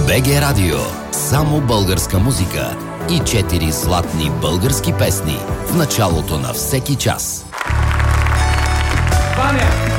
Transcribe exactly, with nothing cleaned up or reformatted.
БГ Радио. Само българска музика и четири златни български песни в началото на всеки час. Ваня!